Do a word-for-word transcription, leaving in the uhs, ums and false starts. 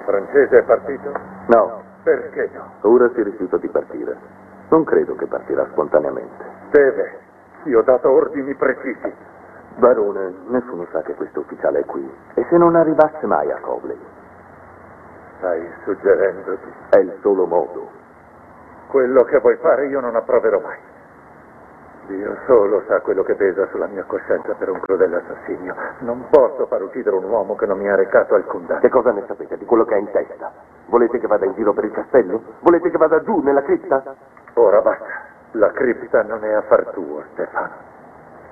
Francese è partito? No. Perché no? Ora si rifiuta di partire. Non credo che partirà spontaneamente. Deve. Io ho dato ordini precisi. Barone, nessuno sa che questo ufficiale è qui. E se non arrivasse mai a Cobley? Stai suggerendoti? È il solo modo. Quello che vuoi fare io non approverò mai. Dio solo sa quello che pesa sulla mia coscienza per un crudele assassinio. Non posso far uccidere un uomo che non mi ha recato alcun danno. Che cosa ne sapete di quello che ha in testa? Volete che vada in giro per il castello? Volete che vada giù nella cripta? Ora basta. La cripta non è affar tuo, Stefano.